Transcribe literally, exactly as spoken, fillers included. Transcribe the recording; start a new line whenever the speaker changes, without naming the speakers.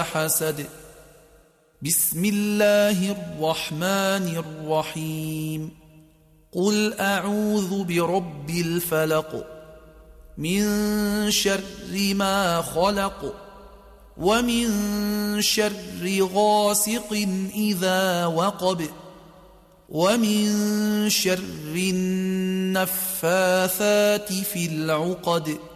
حسد. بسم الله الرحمن الرحيم. قل أعوذ برب الفلق من شر ما خلق ومن شر غاسق إذا وقب ومن شر النفاثات في العقد